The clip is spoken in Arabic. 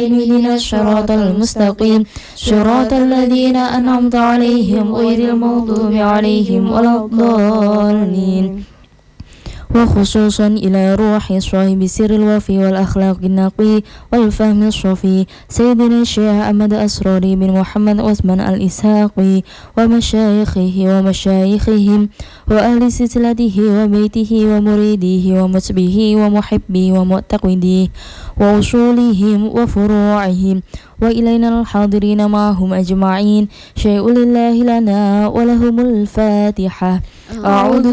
الدارين اهدنا الصراط المستقيم صراط الذين أنعمت عليهم غير المغضوب عليهم ولا الضالين. وخصوصا إلى روح صاحب سر الوفي والأخلاق النقي والفهم الصفي سيدنا الشيخ أحمد أسراري بن محمد عثمان الإسحاقي ومشايخهم وأهل سلسلته وبيته ومريديه ومتبعه ومحبيه ومعتقديه وأصولهم وفروعهم وإلينا الحاضرين معهم أجمعين. شيء لله لنا ولهم الفاتحة. أعوذ